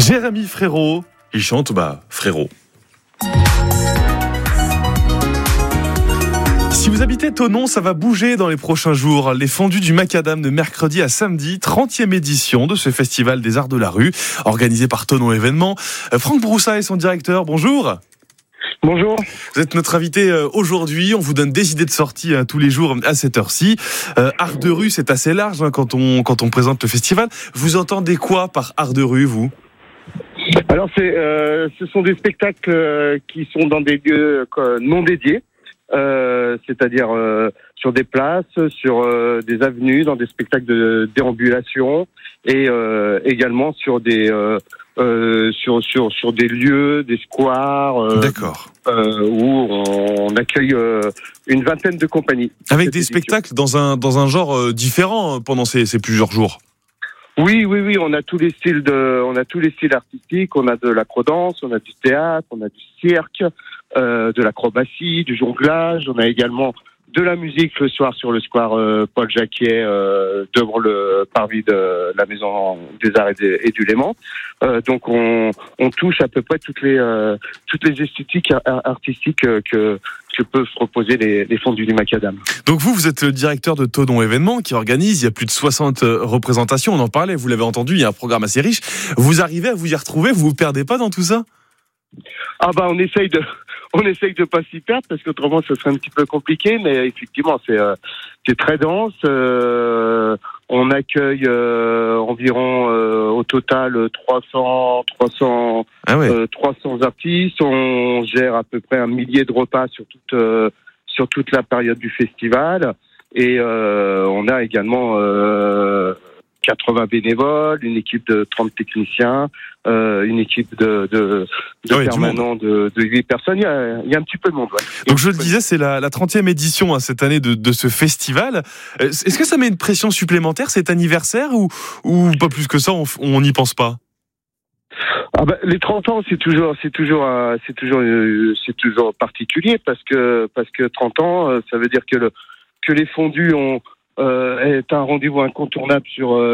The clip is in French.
Jérémy Frérot, il chante Frérot. Si vous habitez Thonon, ça va bouger dans les prochains jours. Les fondus du macadam de mercredi à samedi, 30e édition de ce festival des arts de la rue, organisé par Thonon Événements. Franck Broussa est son directeur, bonjour. Bonjour. Vous êtes notre invité aujourd'hui, on vous donne des idées de sortie tous les jours à cette heure-ci. Art de rue, c'est assez large quand on présente le festival. Vous entendez quoi par art de rue, vous ? Alors ce sont des spectacles qui sont dans des lieux non dédiés, c'est-à-dire sur des places, sur des avenues, dans des spectacles de déambulation et également sur des sur des lieux, des squares. D'accord. Où on accueille une vingtaine de compagnies. Avec des spectacles dans un genre différent pendant ces plusieurs jours. Oui, on a tous les styles artistiques, on a de l'acrodance, on a du théâtre, on a du cirque, de l'acrobatie, du jonglage, on a également de la musique le soir sur le square Paul Jacquier devant le parvis de la Maison des Arts et du Léman. Donc on touche à peu près toutes les esthétiques artistiques que peuvent proposer les fondus du macadam. Donc vous êtes le directeur de Thonon Événements qui organise, il y a plus de 60 représentations, on en parlait, vous l'avez entendu, il y a un programme assez riche. Vous arrivez à vous y retrouver, vous vous perdez pas dans tout ça ? On essaye de pas s'y perdre parce qu'autrement ce serait un petit peu compliqué, mais effectivement c'est très dense. On accueille environ au total 300 artistes. On gère à peu près 1 millier de repas sur toute la période du festival et on a également 80 bénévoles, une équipe de 30 techniciens, une équipe de permanents de 8 personnes. Il y a un petit peu de monde. Ouais. Donc je le disais, c'est la 30e édition cette année de ce festival. Est-ce que ça met une pression supplémentaire cet anniversaire ou pas plus que ça, on n'y pense pas ? Les 30 ans, c'est toujours particulier parce que 30 ans, ça veut dire que les fondus est un rendez-vous incontournable sur